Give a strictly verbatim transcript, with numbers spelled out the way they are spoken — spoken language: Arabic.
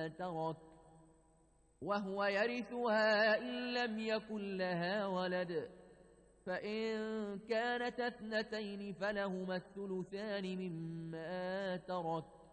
مما ترك وهو يرثها إن لم يكن لها ولد فإن كانت اثنتين فلهما الثلثان مما ترك